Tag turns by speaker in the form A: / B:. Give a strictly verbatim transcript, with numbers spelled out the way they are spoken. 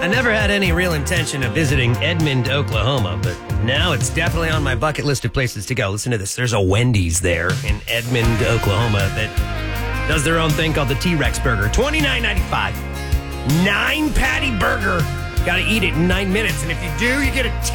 A: I never had any real intention of visiting Edmond, Oklahoma, but now it's definitely on my bucket list of places to go. Listen to this. There's a Wendy's there in Edmond, Oklahoma that does their own thing called the T-Rex Burger. twenty-nine ninety-five. Nine patty burger. Got to eat it in nine minutes. And if you do, you get a